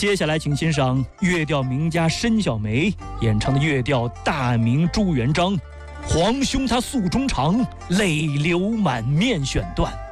接下来，请欣赏乐调名家申小梅演唱的乐调大明朱元璋，皇兄他诉衷肠，泪流满面选段。